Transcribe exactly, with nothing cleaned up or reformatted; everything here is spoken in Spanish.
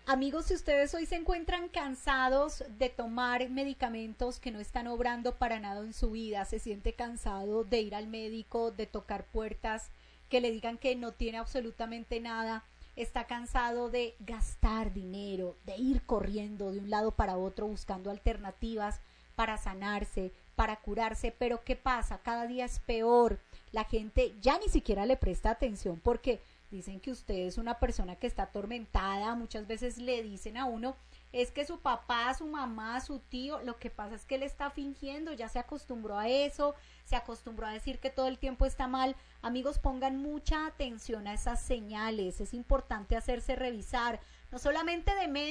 Amigos, si ustedes hoy se encuentran cansados de tomar medicamentos que no están obrando para nada en su vida, se siente cansado de ir al médico, de tocar puertas, que le digan que no tiene absolutamente nada, está cansado de gastar dinero, de ir corriendo de un lado para otro buscando alternativas para sanarse, para curarse, pero ¿qué pasa? Cada día es peor, la gente ya ni siquiera le presta atención porque dicen que usted es una persona que está atormentada, muchas veces le dicen a uno, es que su papá, su mamá, su tío, lo que pasa es que él está fingiendo, ya se acostumbró a eso, se acostumbró a decir que todo el tiempo está mal. Amigos, pongan mucha atención a esas señales, es importante hacerse revisar, no solamente de médicos,